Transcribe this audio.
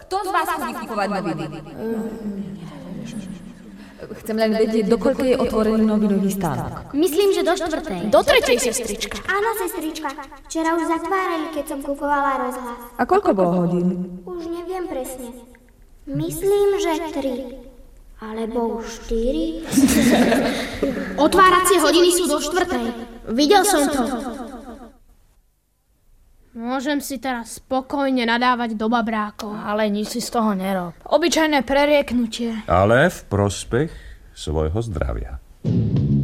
Kto z vás chodí kupovať noviny? Chcem len vedieť, dokoľko je otvorený novinový stánok. Myslím, že do 4. Do 3, sestrička. Áno, sestrička. Včera už zatvárali, keď som kupovala rozhlas. A koľko bolo hodín? Už neviem presne. Myslím, že 3. Alebo 4. Otváracie hodiny sú do 4. Videl som to. Môžem si teraz spokojne nadávať do babrákov. Ale nič si z toho nerob. Obyčajné prerieknutie. Ale v prospech svojho zdravia.